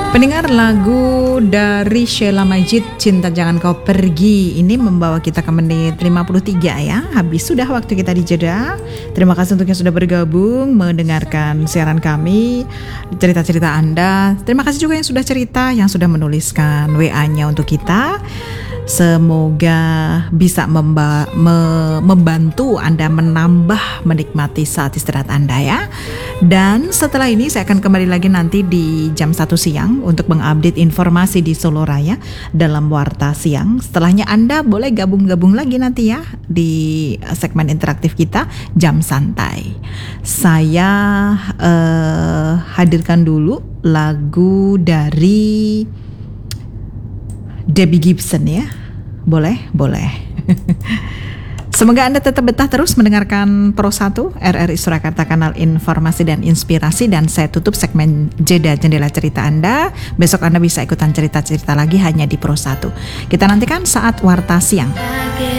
Pendengar, lagu dari Sheila Majid, Cinta Jangan Kau Pergi, ini membawa kita ke menit 53 ya. Habis sudah waktu kita dijeda. Terima kasih untuk yang sudah bergabung mendengarkan siaran kami, cerita-cerita Anda. Terima kasih juga yang sudah cerita, yang sudah menuliskan WA-nya untuk kita. Semoga bisa membantu Anda menambah menikmati saat istirahat Anda ya. Dan setelah ini saya akan kembali lagi nanti di jam 1 siang untuk mengupdate informasi di Solo Raya dalam Warta Siang. Setelahnya Anda boleh gabung-gabung lagi nanti ya di segmen interaktif kita Jam Santai. Saya hadirkan dulu lagu dari Debbie Gibson ya. Boleh. Semoga Anda tetap betah terus mendengarkan Pro 1 RRI Surakarta, kanal informasi dan inspirasi. Dan saya tutup segmen jeda jendela cerita Anda. Besok Anda bisa ikutan cerita-cerita lagi hanya di Pro 1. Kita nantikan saat Warta Siang.